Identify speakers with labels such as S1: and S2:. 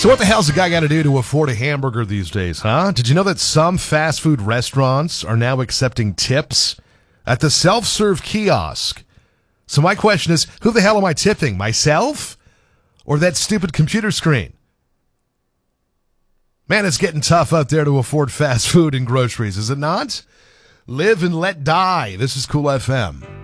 S1: So what the hell's a guy got to do to afford a hamburger these days, huh? Did you know that some fast food restaurants are now accepting tips at the self-serve kiosk? So my question is, who the hell am I tipping? Myself? Or that stupid computer screen? Man, it's getting tough out there to afford fast food and groceries, is it not? Live and let die. This is Cool FM.